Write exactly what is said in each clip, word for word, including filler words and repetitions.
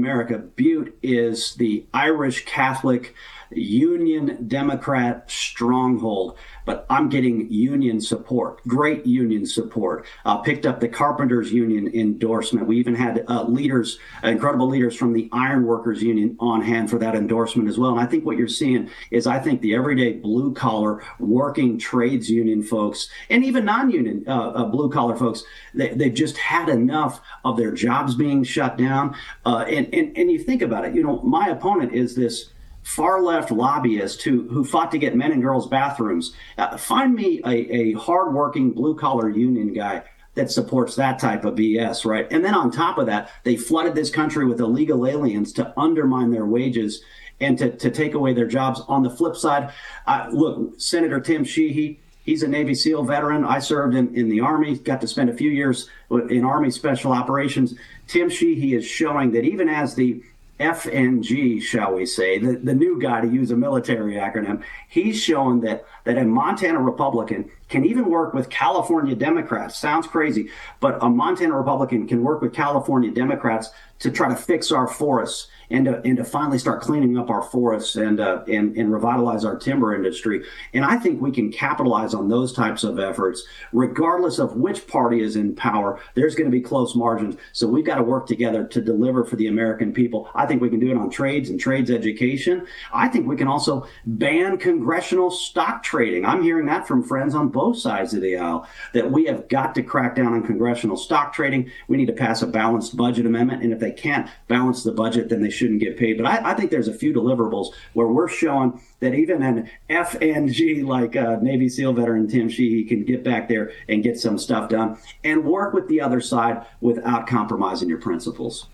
America, Butte is the Irish Catholic Union Democrat stronghold, but I'm getting union support, great union support. Uh, picked up the Carpenters Union endorsement. We even had uh, leaders, incredible leaders from the Ironworkers Union on hand for that endorsement as well. And I think what you're seeing is I think the everyday blue collar working trades union folks and even non-union uh, uh, blue collar folks, they, they've just had enough of their jobs being shut down. Uh, and, and, and you think about it, you know, my opponent is this far left lobbyist who who fought to get men and girls bathrooms. Uh, find me a, a hardworking blue collar union guy that supports that type of B S, right? And then on top of that, they flooded this country with illegal aliens to undermine their wages and to, to take away their jobs. On the flip side, uh, look, Senator Tim Sheehy, he's a Navy SEAL veteran. I served in, in the Army, got to spend a few years in Army Special Operations. Tim Sheehy is showing that even as the F N G, shall we say, the, the new guy, to use a military acronym, he's shown that, that a Montana Republican can even work with California Democrats. Sounds crazy, but a Montana Republican can work with California Democrats to try to fix our forests and to, and to finally start cleaning up our forests and, uh, and, and revitalize our timber industry. And I think we can capitalize on those types of efforts, regardless of which party is in power. There's going to be close margins. So we've got to work together to deliver for the American people. I think we can do it on trades and trades education. I think we can also ban congressional stock trading. I'm hearing that from friends on both sides of the aisle, that we have got to crack down on congressional stock trading. We need to pass a balanced budget amendment. And if they can't balance the budget, then they shouldn't get paid. But I, I think there's a few deliverables where we're showing that even an F N G like uh, Navy SEAL veteran Tim Sheehy can get back there and get some stuff done and work with the other side without compromising your principles.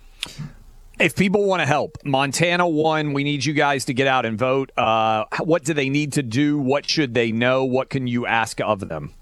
If people want to help, Montana One, we need you guys to get out and vote. Uh, what do they need to do? What should they know? What can you ask of them?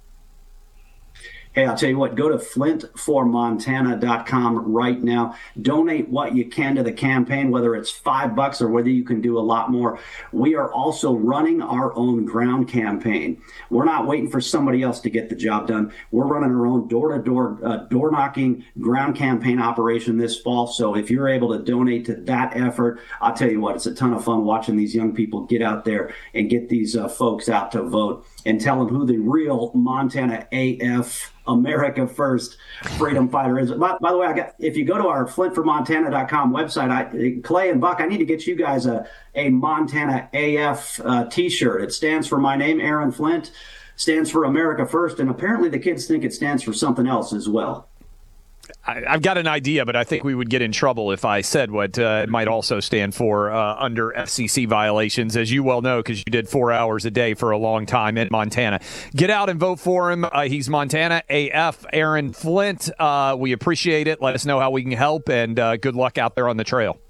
Hey, I'll tell you what, go to flint for montana dot com right now. Donate what you can to the campaign, whether it's five bucks or whether you can do a lot more. We are also running our own ground campaign. We're not waiting for somebody else to get the job done. We're running our own door-to-door, uh, door-knocking ground campaign operation this fall. So if you're able to donate to that effort, I'll tell you what, it's a ton of fun watching these young people get out there and get these uh, folks out to vote and tell them who the real Montana A F America First freedom fighter is. By, by the way, I got, if you go to our flint for montana dot com website, I, Clay and Buck, I need to get you guys a, a Montana A F uh, t-shirt. It stands for my name, Aaron Flint, stands for America First, and apparently the kids think it stands for something else as well. I, I've got an idea, but I think we would get in trouble if I said what uh, it might also stand for uh, under F C C violations, as you well know, because you did four hours a day for a long time in Montana. Get out and vote for him. Uh, he's Montana A F, Aaron Flint. Uh, we appreciate it. Let us know how we can help, and uh, good luck out there on the trail.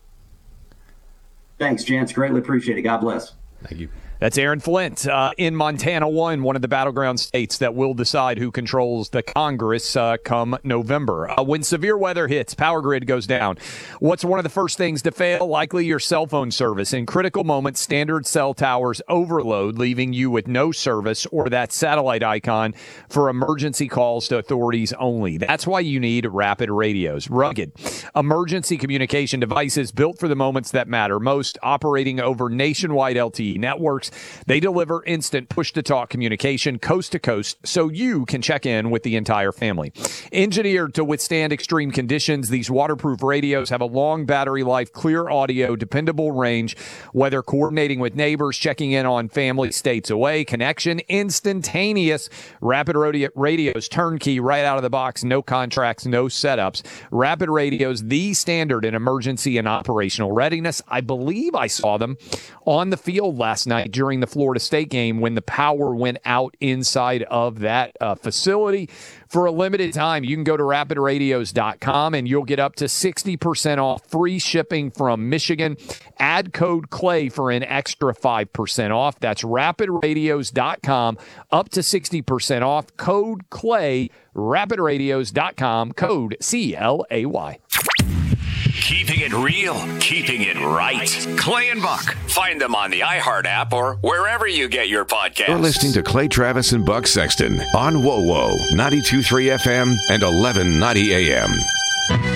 Thanks, Chance. Greatly appreciate it. God bless. Thank you. That's Aaron Flint uh, in Montana One, one of the battleground states that will decide who controls the Congress uh, come November. Uh, when severe weather hits, power grid goes down. What's one of the first things to fail? Likely your cell phone service. In critical moments, standard cell towers overload, leaving you with no service or that satellite icon for emergency calls to authorities only. That's why you need Rapid Radios. Rugged emergency communication devices built for the moments that matter most, operating over nationwide L T E networks. They deliver instant push-to-talk communication coast to coast so you can check in with the entire family. Engineered to withstand extreme conditions, these waterproof radios have a long battery life, clear audio, dependable range, whether coordinating with neighbors, checking in on family states away, connection instantaneous. Rapid Radios turnkey right out of the box, no contracts, no setups. Rapid Radios, the standard in emergency and operational readiness. I believe I saw them on the field last night during the Florida State game when the power went out inside of that uh, facility. For a limited time, you can go to rapid radios dot com and you'll get up to sixty percent off free shipping from Michigan. Add code CLAY for an extra five percent off. That's rapid radios dot com, up to sixty percent off. Code CLAY, rapid radios dot com, code C L A Y. Keeping it real, keeping it right. Clay and Buck. Find them on the iHeart app or wherever you get your podcasts. You're listening to Clay Travis and Buck Sexton on W O W O ninety-two point three F M and eleven ninety A M.